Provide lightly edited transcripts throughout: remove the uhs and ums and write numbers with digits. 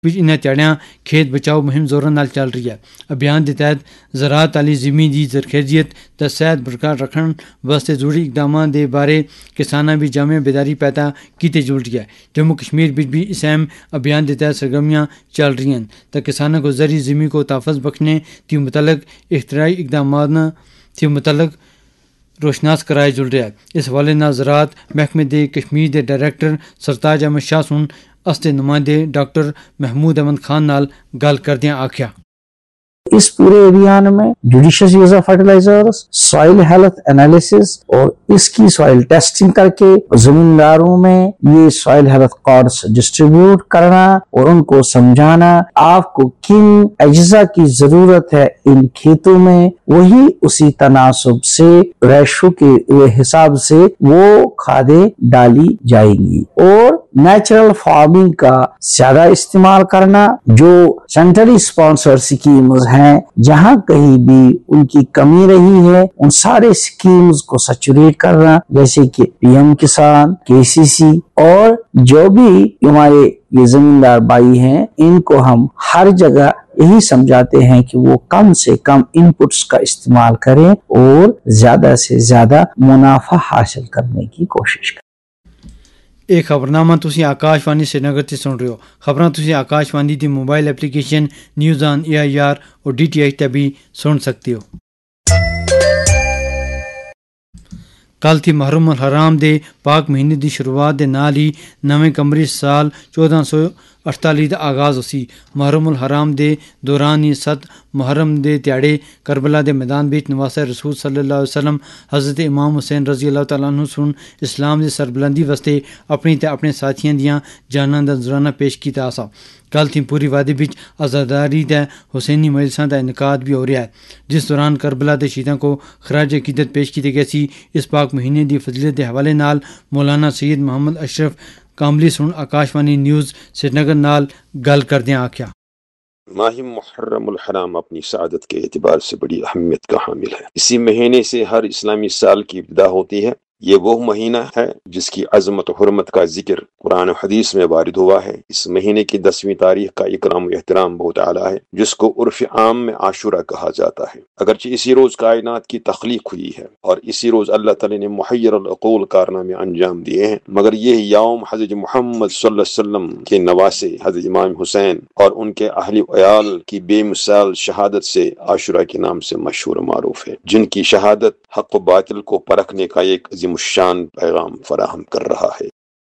انہیں تیڑیاں کھیت بچاؤ مہم زوروں نال چل رہی ہے۔ ابھیان کے تحت زراعت والی زمین کی زرخیزیت تے صحت برقرار رکھنے واسطے ضروری اقدامات کے بارے کسانوں بھی جامع بیداری پیدا کی جل رہی ہے۔ جموں کشمیر بھی اس اہم ابھیان کے تحت سرگرمیاں چل رہی ہیں تو کسانوں کو زرعی زمین کو تحفظ بخشنے کے متعلق اختراعی اقدامات کے متعلق روشناس کرائے جل رہا ہے۔ اس حوالے نال زراعت محکمے دے کشمیر دے ڈائریکٹر سرتاج احمد شاہ سن استے نمائندے ڈاکٹر محمود احمد خان نال گل کردیاں آکھیا، اس پورے ابھیان میں جوڈیشس use of fertilizers, soil health analysis اور اس کی سوائل ٹیسٹنگ کر کے زمینداروں میں یہ سوائل ہیلتھ کارڈز ڈسٹریبیوٹ کرنا اور ان کو سمجھانا آپ کو کن اجزاء کی ضرورت ہے ان کھیتوں میں، وہی اسی تناسب سے ریشو کے حساب سے وہ کھادیں ڈالی جائیں گی، اور نیچرل فارمنگ کا زیادہ استعمال کرنا، جو سینٹرلی اسپانسر سکیمز ہیں جہاں کہیں بھی ان کی کمی رہی ہے ان سارے سکیمز کو سیچوریٹ کرنا، جیسے کہ پی ایم کسان، کے سی سی، اور جو بھی ہمارے یہ زمیندار بھائی ہیں ان کو ہم ہر جگہ یہی سمجھاتے ہیں کہ وہ کم سے کم ان پٹس کا استعمال کریں اور زیادہ سے زیادہ منافع حاصل کرنے کی کوشش کریں۔ ایک خبرنامہ تسی آکاش وانی سری نگر سے سن رہے ہو۔ خبراں تسی آکاش وانی دی mobile application news on AIR اور DTH تے بھی سن سکتے ہو۔ کل تھی محرم الحرام دے پاک مہینے دی شروعات دے نال ہی نویں قمری سال 1448 دا آغاز ہوسی۔ محرم الحرام دے دوران ہی 7 محرم دے تیاڑے کربلا دے میدان بیچ نواسہ رسول صلی اللہ علیہ وسلم حضرت امام حسین رضی اللہ تعالیٰ عنہ سن اسلام دی سربلندی واسطے اپنی تے اپنے ساتھیاں دیاں جاناں دا نذرانہ پیش کیتا آسا۔ کل تھی پوری وادی بچ آزاداری تے حسینی مجلساں دا انعقاد بھی ہو رہا ہے، جس دوران کربلا دے شہیداں کو خراج عقیدت پیش کیتے گئے سی۔ اس پاک مہینے دی فضیلت دے حوالے نال مولانا سید محمد اشرف کاملی سن آکاش وانی نیوز سری نگر نال گل کردیاں آکھیا، ماہ محرم الحرام اپنی سعادت کے اعتبار سے بڑی اہمیت کا حامل ہے۔ اسی مہینے سے ہر اسلامی سال کی ابتدا ہوتی ہے۔ یہ وہ مہینہ ہے جس کی عظمت و حرمت کا ذکر قرآن و حدیث میں وارد ہوا ہے۔ اس مہینے کی 10ویں تاریخ کا اکرام و احترام بہت اعلیٰ ہے، جس کو عرف عام میں عاشورہ کہا جاتا ہے۔ اگرچہ اسی روز کائنات کی تخلیق ہوئی ہے اور اسی روز اللہ تعالی نے محیر العقول کارنامے انجام دیے ہیں، مگر یہ یوم حضرت محمد صلی اللہ علیہ وسلم کے نواسے حضرت امام حسین اور ان کے اہل عیال کی بے مثال شہادت سے عاشورہ کے نام سے مشہور و معروف ہے، جن کی شہادت حق و باطل کو پرکھنے کا ایک عظیم الشان پیغام فراہم کر رہا ہے۔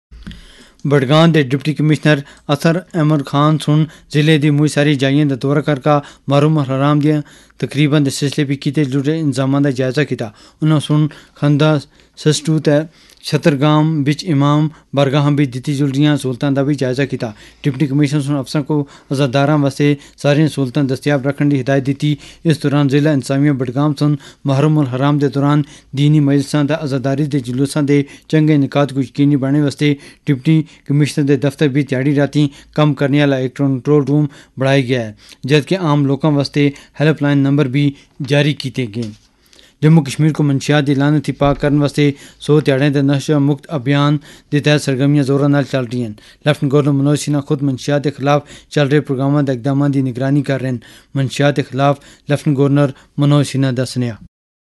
بڈگام دے ڈپٹی کمشنر اطہر احمد خان سن ضلع دی موئی ساری جائیں دا دورہ کر کا محرم الحرام دیا تقریباً دے سلسلے بھی کیتے جڑے انتظامات دا جائزہ کیتا۔ انہوں سن خندہ سسٹو تے چھترگام بچ امام برگاہ بھی دیتی جل رہی سہولتوں کا بھی جائزہ کیتا۔ ڈپٹی کمشنر سن افسران کو عزاداراں واسطے ساری سہولتیں دستیاب رکھنے کی ہدایت دیتی۔ اس دوران ضلع انتظامیہ بڈگام سن محرم الحرام دے دوران دینی مجلساں تے عزاداری دے جلوساں دے چنگے انعقاد کو یقینی بنانے واسطے ڈپٹی کمشنر دے دفتر بھی تیاڑی راتی کم کرنے والا ایک کنٹرول روم بنایا گیا ہے، جبکہ عام لوگوں واسطے ہیلپ لائن نمبر بھی جاری کیتے گئے۔ جموں کشمیر کو منشیات دی لعنت پاک کرنے واسطے 100 تیاڑیں دے نشہ مکت ابھیان دے تحت سرگرمیاں زوراں نال چل رہی ہیں۔ لیفٹنٹ گورنر منوج سنہا خود منشیات کے خلاف چل رہے پروگراموں کے اقدامات کی نگرانی کر رہے ہیں۔ منشیات کے خلاف lieutenant governor Manoj Sinha دسنیا،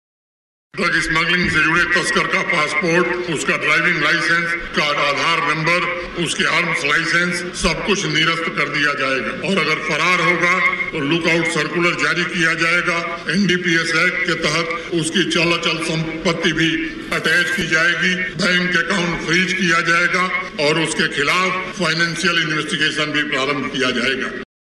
drug smuggling سے جڑے تسکر کا پاسپورٹ، اس کا ڈرائیونگ لائسنس، کا آدھار نمبر، اس کے آرمز لائسنس سب کچھ نیرست کر دیا جائے گا، اور اگر فرار ہوگا تو لک آؤٹ سرکولر جاری کیا جائے گا۔ NDPS ایکٹ کے تحت اس کی چال اچل سمپتی بھی اٹیچ کی جائے گی، بینک اکاؤنٹ فریز کیا جائے گا اور اس کے خلاف فائنینشیل انویسٹیگیشن بھی پرارمبھ کیا جائے گا۔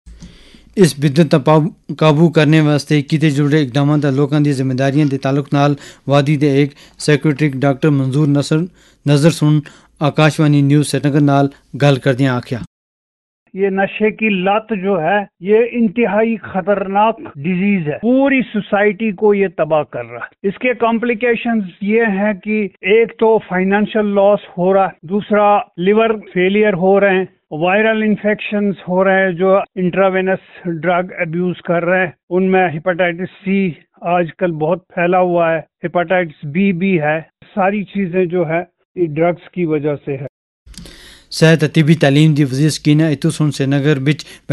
اس بدت قابو کرنے واسطے کیتے جڑے اقدامات لوگوں کی ذمہ داریاں کے تعلق نال وادی دے ایک سیکرٹری ڈاکٹر منظور نظر سن آکاش وانی نیوز سری نگر نال گل کردیاں آکھیا، یہ نشے کی لت جو ہے یہ انتہائی خطرناک ڈیزیز ہے، پوری سوسائٹی کو یہ تباہ کر رہا ہے۔ اس کے کمپلیکیشنز یہ ہیں کہ ایک تو فائنینشیل لاس ہو رہا ہے، دوسرا لیور فیلئر ہو رہے ہیں، وائرل انفیکشنز ہو رہے ہیں جو انٹراوینس ڈرگ ابیوز کر رہے ہیں، ان میں ہیپاٹائٹس C آج کل بہت پھیلا ہوا ہے، ہیپاٹائٹس B بھی ہے، ساری چیزیں جو ہے یہ ڈرگز کی وجہ سے ہے۔ صحت طبی تعلیم دی وزیر سکینہ اتو سن سری نگر بچ